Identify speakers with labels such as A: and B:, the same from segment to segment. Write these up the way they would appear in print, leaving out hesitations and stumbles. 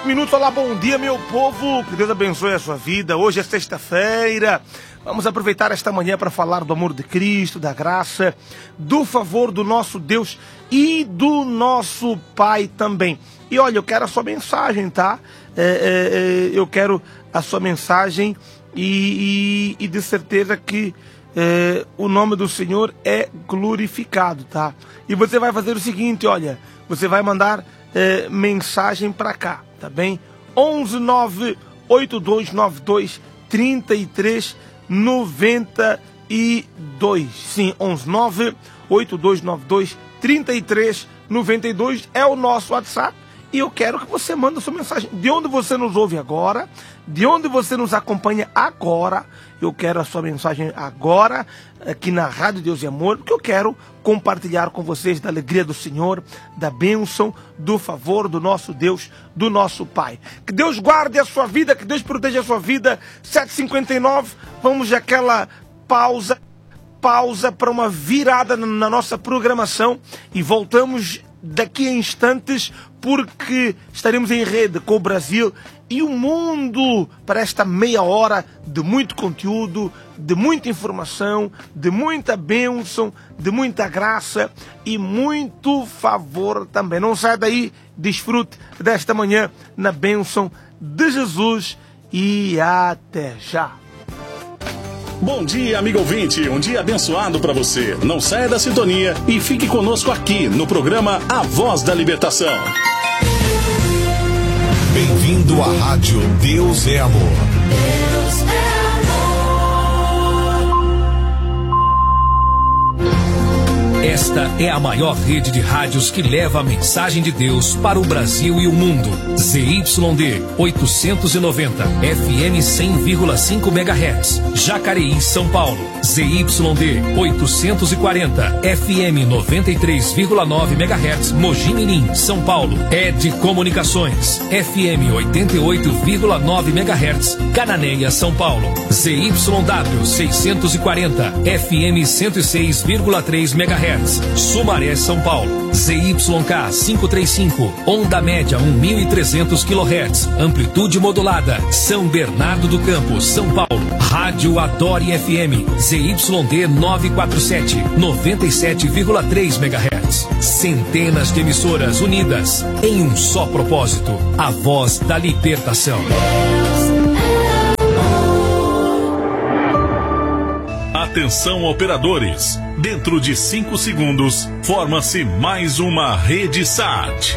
A: Minutos, olá, bom dia, meu povo, que Deus abençoe a sua vida. Hoje é sexta-feira, vamos aproveitar esta manhã para falar do amor de Cristo, da graça, do favor do nosso Deus e do nosso Pai também. E olha, eu quero a sua mensagem, tá? Eu quero a sua mensagem e de certeza que o nome do Senhor é glorificado, tá? E você vai fazer o seguinte, olha, você vai mandar mensagem para cá, tá bem? 11982923392. Sim, 11982923392 é o nosso WhatsApp. E eu quero que você mande a sua mensagem. De onde você nos ouve agora, de onde você nos acompanha agora. Eu quero a sua mensagem agora, aqui na Rádio Deus e Amor, porque eu quero compartilhar com vocês da alegria do Senhor, da bênção, do favor do nosso Deus, do nosso Pai. Que Deus guarde a sua vida, que Deus proteja a sua vida. 7h59, vamos àquela pausa para uma virada na nossa programação e voltamos daqui a instantes, porque estaremos em rede com o Brasil e o mundo para esta meia hora de muito conteúdo, de muita informação, de muita bênção, de muita graça e muito favor também. Não saia daí, desfrute desta manhã na bênção de Jesus e até já.
B: Bom dia, amigo ouvinte, um dia abençoado para você. Não saia da sintonia e fique conosco aqui no programa A Voz da Libertação.
C: Bem-vindo à Rádio Deus é Amor.
D: Deus é
E: Esta é a maior rede de rádios que leva a mensagem de Deus para o Brasil e o mundo. ZYD 890, FM 100,5 MHz, Jacareí, São Paulo. ZYD 840, FM 93,9 MHz, Mogi Mirim, São Paulo. ED Comunicações, FM 88,9 MHz, Cananéia, São Paulo. ZYW 640, FM 106,3 MHz. Sumaré, São Paulo. ZYK 535, onda média 1.300 kHz, amplitude modulada, São Bernardo do Campo, São Paulo. Rádio Adore FM, ZYD 947, 97,3 MHz. Centenas de emissoras unidas em um só propósito, a voz da libertação.
B: Atenção, operadores. Dentro de 5 segundos, forma-se mais uma rede SAT.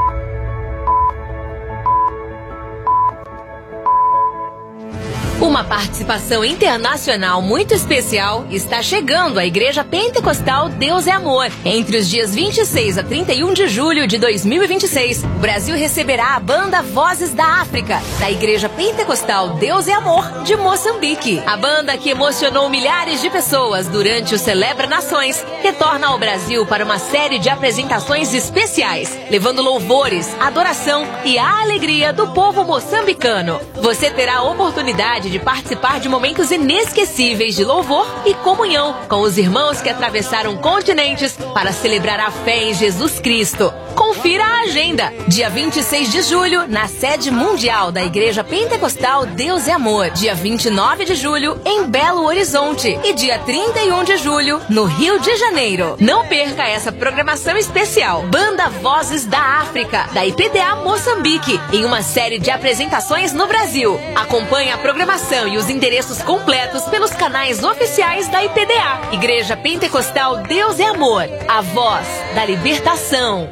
F: Uma participação internacional muito especial está chegando à Igreja Pentecostal Deus é Amor. Entre os dias 26 a 31 de julho de 2026, o Brasil receberá a banda Vozes da África, da Igreja Pentecostal Deus é Amor de Moçambique. A banda que emocionou milhares de pessoas durante o Celebra Nações retorna ao Brasil para uma série de apresentações especiais, levando louvores, adoração e a alegria do povo moçambicano. Você terá a oportunidade de participar de momentos inesquecíveis de louvor e comunhão com os irmãos que atravessaram continentes para celebrar a fé em Jesus Cristo. Confira a agenda. Dia 26 de julho, na sede mundial da Igreja Pentecostal Deus é Amor. Dia 29 de julho, em Belo Horizonte. E dia 31 de julho, no Rio de Janeiro. Não perca essa programação especial. Banda Vozes da África, da IPDA Moçambique, em uma série de apresentações no Brasil. Acompanhe a programação e os endereços completos pelos canais oficiais da IPDA. Igreja Pentecostal Deus é Amor, a voz da libertação.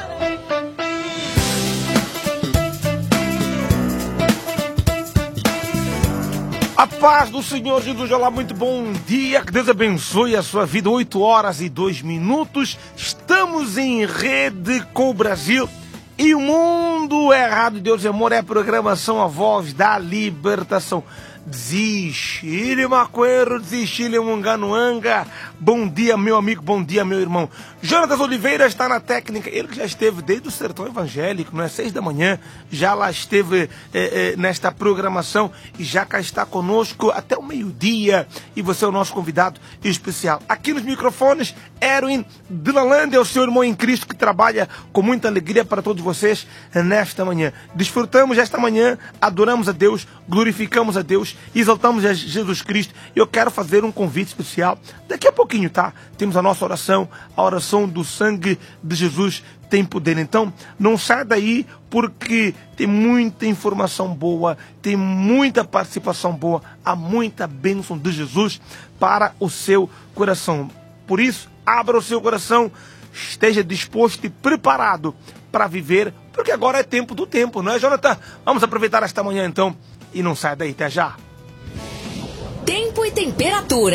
A: A paz do Senhor Jesus, olá, muito bom dia, que Deus abençoe a sua vida. 8h02, estamos em rede com o Brasil e o mundo. É Rádio Deus e Amor, é a programação A Voz da Libertação. Desistir maconheiro, desistir munganuanga. Bom dia, meu amigo, bom dia, meu irmão. Jonatas Oliveira está na técnica, ele que já esteve desde o Sertão Evangélico, não é 6 da manhã, já lá esteve nesta programação e já cá está conosco até o meio-dia. E você é o nosso convidado especial. Aqui nos microfones, Erwin Dilalândia, o seu irmão em Cristo que trabalha com muita alegria para todos vocês nesta manhã. Desfrutamos esta manhã, adoramos a Deus, glorificamos a Deus, exaltamos a Jesus Cristo. Eu quero fazer um convite especial. Daqui a pouquinho, tá? Temos a nossa oração, a oração do sangue de Jesus tem poder. Então, não sai daí, porque tem muita informação boa, tem muita participação boa, há muita bênção de Jesus para o seu coração. Por isso, abra o seu coração, esteja disposto e preparado para viver, porque agora é tempo do tempo, não é, Jonathan? Vamos aproveitar esta manhã, então, e não sai daí, até já.
F: Tempo e temperatura.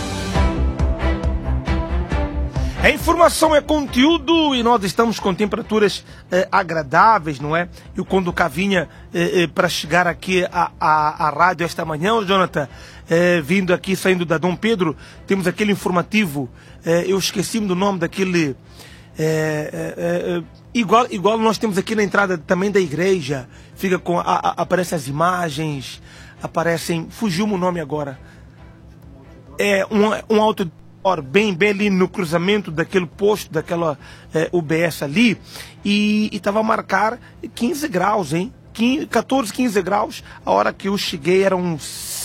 A: A informação é conteúdo e nós estamos com temperaturas agradáveis, não é? Eu quando cá vinha para chegar aqui à rádio esta manhã, Jonathan, vindo aqui, saindo da Dom Pedro, temos aquele informativo, eu esqueci-me do nome daquele... igual nós temos aqui na entrada também da igreja, fica com aparecem as imagens, aparecem, fugiu-me o nome agora, é um outdoor bem ali no cruzamento daquele posto, daquela UBS ali, e estava a marcar 15 graus, hein? 14, 15 graus. A hora que eu cheguei eram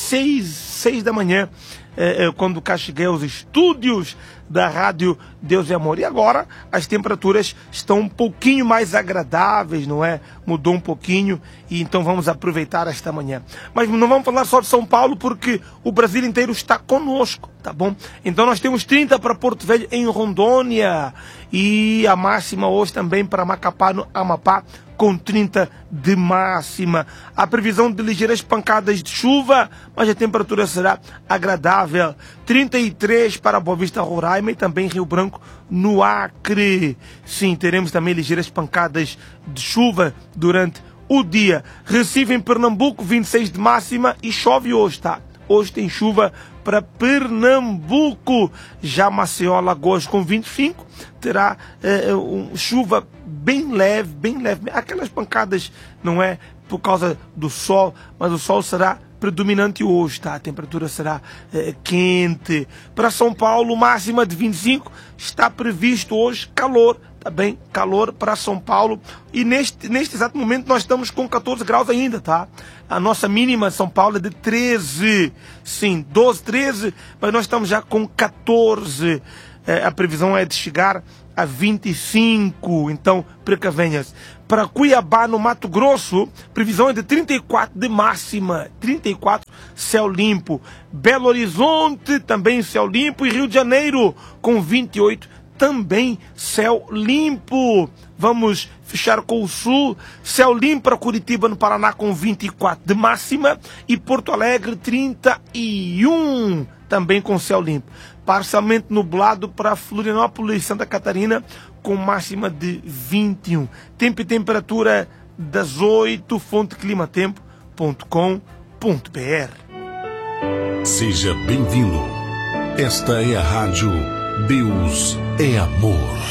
A: 6 da manhã, quando cá cheguei aos estúdios da Rádio Deus é Amor. E agora as temperaturas estão um pouquinho mais agradáveis, não é? Mudou um pouquinho e então vamos aproveitar esta manhã. Mas não vamos falar só de São Paulo, porque o Brasil inteiro está conosco, tá bom? Então nós temos 30 para Porto Velho, em Rondônia, e a máxima hoje também para Macapá, no Amapá, com 30 de máxima. A previsão de ligeiras pancadas de chuva, mas a temperatura será agradável. 33 para Boa Vista, Roraima, e também Rio Branco, no Acre. Sim, teremos também ligeiras pancadas de chuva durante o dia. Recife, em Pernambuco, 26 de máxima, e chove hoje, tá? Hoje tem chuva para Pernambuco. Já Maceió, Alagoas, com 25, terá chuva bem leve, aquelas pancadas, não é por causa do sol, mas o sol será predominante hoje, tá? A temperatura será quente. Para São Paulo, máxima de 25, está previsto hoje calor, tá bem? Calor para São Paulo, e neste exato momento nós estamos com 14 graus ainda, tá? A nossa mínima São Paulo é de 13, sim, 12, 13, mas nós estamos já com 14. A previsão é de chegar a 25, então precavenhas. Para Cuiabá, no Mato Grosso, previsão é de 34 de máxima, 34, céu limpo. Belo Horizonte, também céu limpo, e Rio de Janeiro, com 28, também céu limpo. Vamos fechar com o sul, céu limpo para Curitiba, no Paraná, com 24 de máxima, e Porto Alegre, 31, também com céu limpo. Parcialmente nublado para Florianópolis e Santa Catarina, com máxima de 21. Tempo e temperatura das 8, fonteclimatempo.com.br.
B: Seja bem-vindo. Esta é a Rádio Deus é Amor.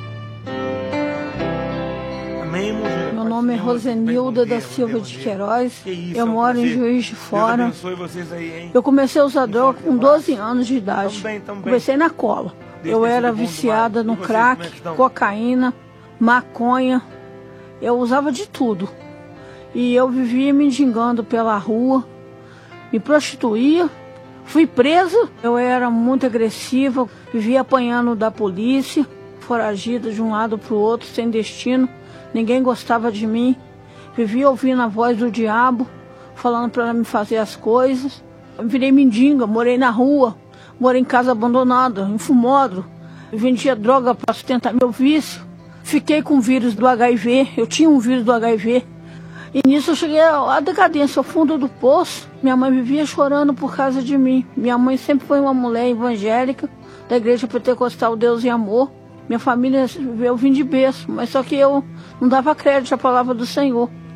D: Meu nome é Rosenilda da Silva de Queiroz, eu moro em Juiz de Fora. Eu comecei a usar droga com 12 anos de idade, comecei na cola. Eu era viciada no crack, cocaína, maconha, eu usava de tudo. E eu vivia mendigando pela rua, me prostituía, fui presa. Eu era muito agressiva, vivia apanhando da polícia, foragida de um lado para o outro, sem destino. Ninguém gostava de mim, vivia ouvindo a voz do diabo, falando para me fazer as coisas. Eu virei mendiga, morei na rua, morei em casa abandonada, em fumódromo, vendia droga para sustentar meu vício. Fiquei com o vírus do HIV, eu tinha um vírus do HIV. E nisso eu cheguei à decadência, ao fundo do poço. Minha mãe vivia chorando por causa de mim. Minha mãe sempre foi uma mulher evangélica, da Igreja Pentecostal Deus e Amor. Minha família, eu vim de berço, mas só que eu não dava crédito à palavra do Senhor.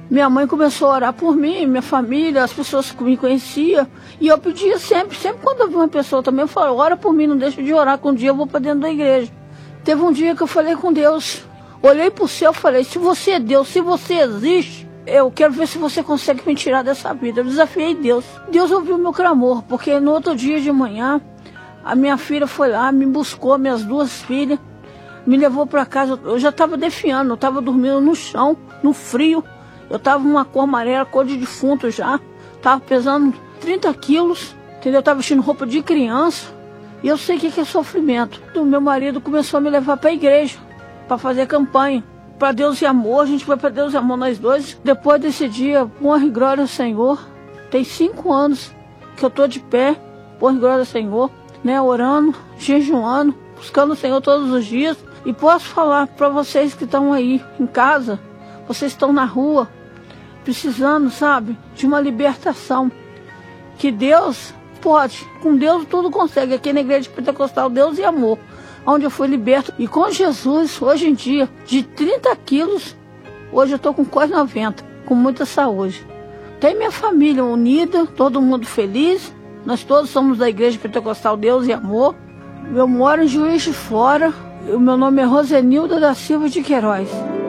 D: Minha mãe começou a orar por mim, minha família, as pessoas que me conheciam. E eu pedia sempre quando eu vi uma pessoa também, eu falo, ora por mim, não deixa de orar, que um dia eu vou para dentro da igreja. Teve um dia que eu falei com Deus, olhei para o céu e falei, se você é Deus, se você existe, eu quero ver se você consegue me tirar dessa vida. Eu desafiei Deus. Deus ouviu o meu clamor, porque no outro dia de manhã, a minha filha foi lá, me buscou, minhas 2 filhas, me levou para casa. Eu já estava defiando, eu estava dormindo no chão, no frio. Eu estava uma cor amarela, cor de defunto já. Estava pesando 30 quilos, entendeu? Eu estava vestindo roupa de criança. E eu sei o que é sofrimento. O meu marido começou a me levar para a igreja, para fazer campanha. Para Deus e Amor, a gente foi para Deus e Amor nós dois. Depois desse dia, honra e glória ao Senhor. Tem 5 anos que eu estou de pé, honra e glória ao Senhor, né? Orando, jejuando, buscando o Senhor todos os dias. E posso falar para vocês que estão aí em casa, vocês estão na rua, precisando, sabe, de uma libertação. Que Deus pode, com Deus tudo consegue. Aqui na Igreja Pentecostal, Deus e Amor, onde eu fui liberto. E com Jesus, hoje em dia, de 30 quilos, hoje eu estou com quase 90, com muita saúde. Tem minha família unida, todo mundo feliz. Nós todos somos da Igreja Pentecostal Deus e Amor. Eu moro em Juiz de Fora. O meu nome é Rosenilda da Silva de Queiroz.